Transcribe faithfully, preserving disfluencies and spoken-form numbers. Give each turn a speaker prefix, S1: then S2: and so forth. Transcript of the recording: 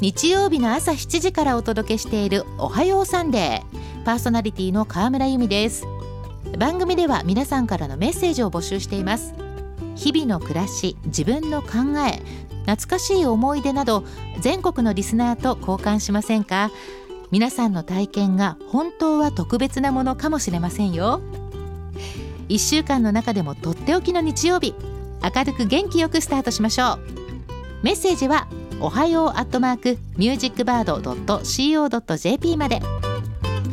S1: 日曜日の朝しちじからお届けしているおはようサンデー、パーソナリティの川村由美です。番組では皆さんからのメッセージを募集しています。日々の暮らし、自分の考え、懐かしい思い出など全国のリスナーと交換しませんか？皆さんの体験が本当は特別なものかもしれませんよ。いっしゅうかんの中でもとっておきの日曜日、明るく元気よくスタートしましょう。メッセージはおはようアットマークミュージックバードドットシーオードットジェーピー まで。